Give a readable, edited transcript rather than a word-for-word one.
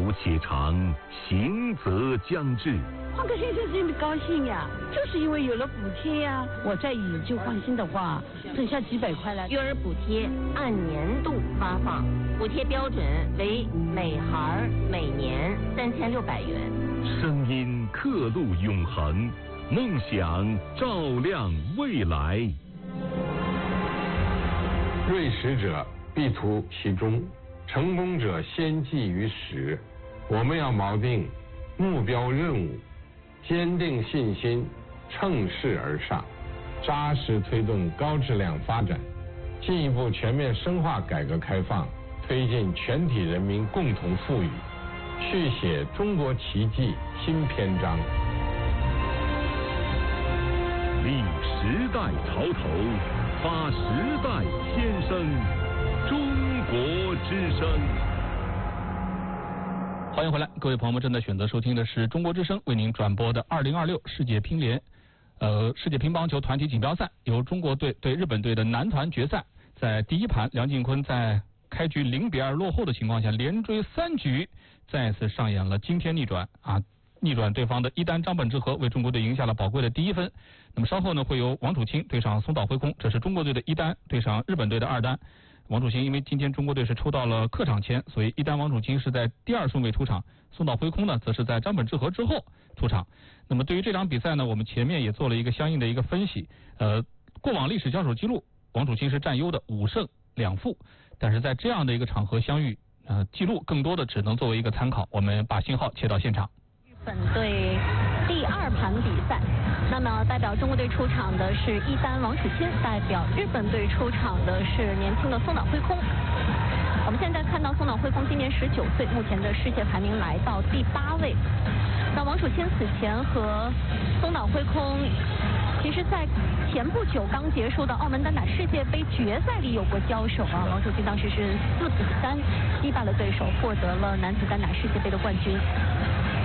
途且长，行则将至。 换个先生真的高兴呀，就是因为有了补贴呀。我再以旧换新的话，省下几百块来。 育儿补贴按年度发放，补贴标准为每孩每年3600元。 声音刻录永恒，梦想照亮未来。 锐实者必图其中，成功者先记于始。我们要锚定目标任务，坚定信心，乘势而上，扎实推动高质量发展，进一步全面深化改革开放，推进全体人民共同富裕，续写中国奇迹新篇章。 立时代潮头，发时代先声，中国之声。 欢迎回来，各位朋友们正在选择收听的是中国之声为您转播的2026世界乒联世界乒乓球团体锦标赛，由中国队对日本队的男团决赛，在第一盘梁靖昆在开局0-2落后的情况下，连追3局，再次上演了惊天逆转逆转对方的一单张本智和，为中国队赢下了宝贵的第1分。那么稍后呢，会由王楚钦对上松岛辉空，这是中国队的一单对上日本队的2单。王楚钦因为今天中国队是抽到了客场签，所以一单王楚钦是在第2顺位出场，松岛辉空呢则是在张本智和之后出场。那么对于这场比赛呢，我们前面也做了一个相应的一个分析。过往历史交手记录，王楚钦是占优的5胜2负，但是在这样的一个场合相遇，记录更多的只能作为一个参考。我们把信号切到现场。 日本队第2盘比赛，那么代表中国队出场的是一单王楚钦，代表日本队出场的是年轻的松岛辉空。我们现在看到松岛辉空今年19岁，目前的世界排名来到第8位。那王楚钦此前和松岛辉空其实在前不久刚结束的澳门单打世界杯决赛里有过交手啊，王楚钦当时是4比3击败了对手，获得了男子单打世界杯的冠军。